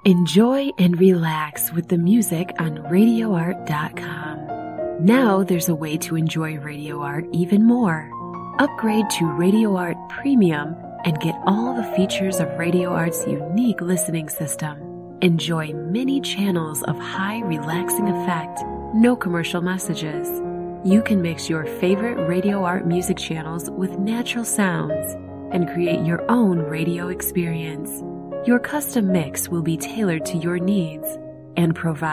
Enjoy and relax with the music on RadioArt.com. Now there's a way to enjoy Radio Art even more. Upgrade to Radio Art Premium and get all the features of Radio Art's unique listening system. Enjoy many channels of high relaxing effect, no commercial messages. You can mix your favorite Radio Art music channels with natural sounds and create your own radio experience. Your custom mix will be tailored to your needs and provide